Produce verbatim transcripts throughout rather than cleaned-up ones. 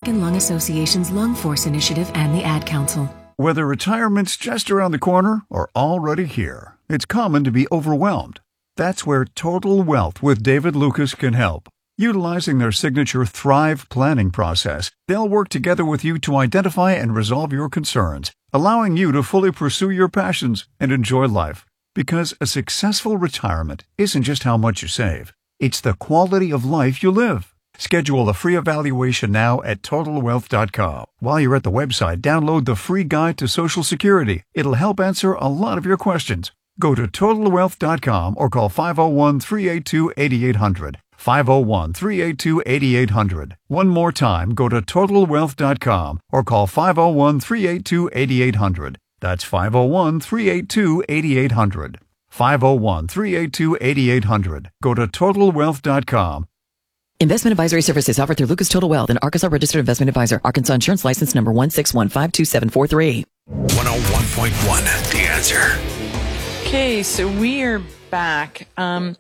American Lung Association's Lung Force Initiative and the Ad Council. Whether retirement's just around the corner or already here, it's common to be overwhelmed. That's where Total Wealth with David Lucas can help. Utilizing their signature Thrive planning process, they'll work together with you to identify and resolve your concerns, allowing you to fully pursue your passions and enjoy life. Because a successful retirement isn't just how much you save, it's the quality of life you live. Schedule a free evaluation now at total wealth dot com. While you're at the website, download the free guide to Social Security. It'll help answer a lot of your questions. Go to total wealth dot com or call five oh one, three eight two, eight eight hundred. five oh one, three eight two, eight eight hundred. One more time, go to total wealth dot com or call five oh one, three eight two, eight eight hundred. That's five oh one, three eight two, eight eight hundred. five oh one, three eight two, eight eight hundred. Go to total wealth dot com. Investment advisory services offered through Lucas Total Wealth, an Arkansas registered investment advisor. Arkansas insurance license number one six one five two seven four three. one oh one point one, The Answer. Okay, so we are back. Um,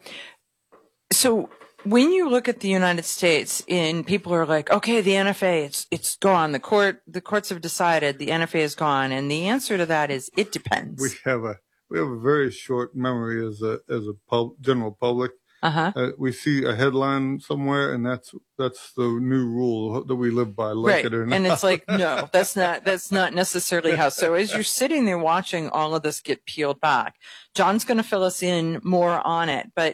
so when you look at the United States, and people are like, okay, the N F A, it's it's gone. The court, the courts have decided the N F A is gone, and the answer to that is it depends. We have a we have a very short memory as a as a pub, general public. Uh-huh. Uh, we see a headline somewhere, and that's that's the new rule that we live by, like right. it or not. And it's like, no, that's not that's not necessarily how. So as you're sitting there watching all of this get peeled back, John's going to fill us in more on it. But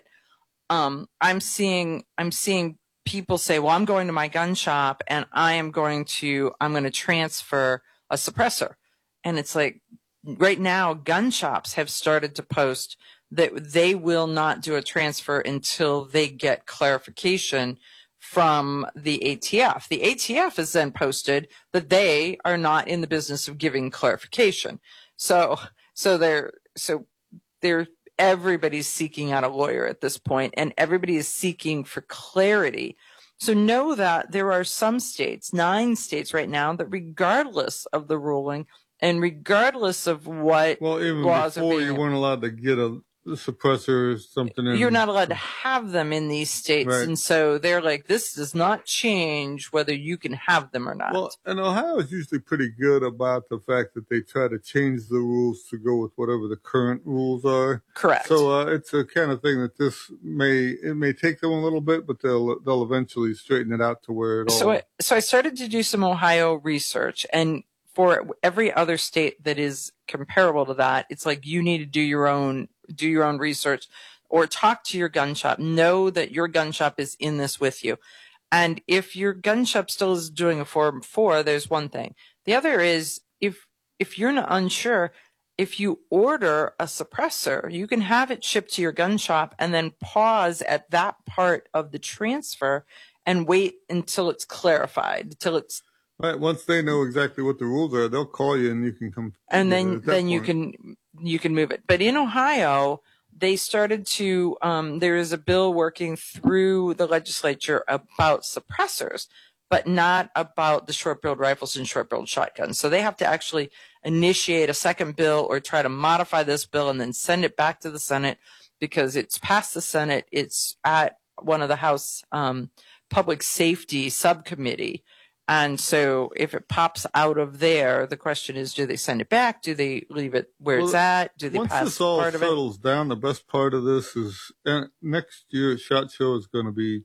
um, I'm seeing I'm seeing people say, well, I'm going to my gun shop, and I am going to I'm going to transfer a suppressor, and it's like right now, gun shops have started to post that they will not do a transfer until they get clarification from the A T F. The A T F has then posted that they are not in the business of giving clarification. So, so they're, so they're, everybody's seeking out a lawyer at this point, and everybody is seeking for clarity. So know that there are some states, nine states right now, that regardless of the ruling and regardless of what well, even laws before are being, you weren't allowed to get a suppressor or something. In, you're not allowed to have them in these states. Right. And so they're like, this does not change whether you can have them or not. Well, and Ohio is usually pretty good about the fact that they try to change the rules to go with whatever the current rules are. Correct. So uh, it's a kind of thing that this may, it may take them a little bit, but they'll, they'll eventually straighten it out to where it so all. I, so I started to do some Ohio research, and for every other state that is comparable to that, it's like you need to do your own do your own research or talk to your gun shop. Know that your gun shop is in this with you. And if your gun shop still is doing a Form four, there's one thing. The other is if if you're not unsure, if you order a suppressor, you can have it shipped to your gun shop and then pause at that part of the transfer and wait until it's clarified, until it's Right. Once they know exactly what the rules are, they'll call you and you can come. And then, then point. you can, you can move it. But in Ohio, they started to, um, there is a bill working through the legislature about suppressors, but not about the short-barreled rifles and short-barreled shotguns. So they have to actually initiate a second bill or try to modify this bill and then send it back to the Senate because it's passed the Senate. It's at one of the House, um, Public Safety Subcommittee. And so if it pops out of there, the question is, do they send it back? Do they leave it where well, it's at? Do they once pass this all part of it? settles down, the best part of this is uh, next year SHOT Show is going to be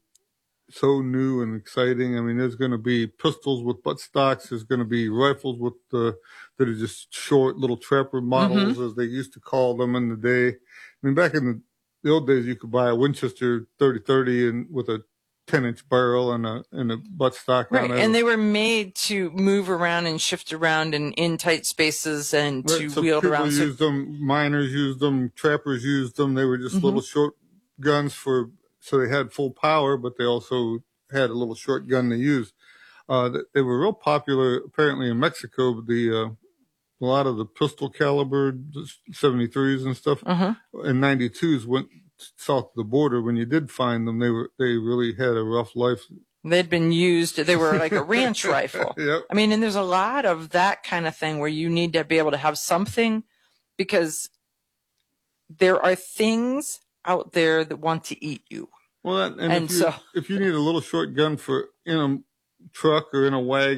so new and exciting. I mean, there's going to be pistols with butt stocks. There's going to be rifles with the, that are just short little trapper models, mm-hmm. as they used to call them in the day. I mean, back in the, the old days, you could buy a Winchester thirty thirty and with a ten inch barrel and a and a butt stock. Right, on and they were made to move around and shift around in, in tight spaces and right, to so wield people around. Used so them, miners used them, trappers used them. They were just mm-hmm. little short guns for, so they had full power, but they also had a little short gun to use. Uh, they were real popular apparently in Mexico. The uh, a lot of the pistol caliber seventy-threes and stuff uh-huh. and ninety-twos went south of the border. When you did find them, they were they really had a rough life. They'd been used. They were like a ranch rifle. Yep. I mean, and there's a lot of that kind of thing where you need to be able to have something because there are things out there that want to eat you. Well, that, and, and if, you, so if you need a little short gun for in a truck or in a wagon.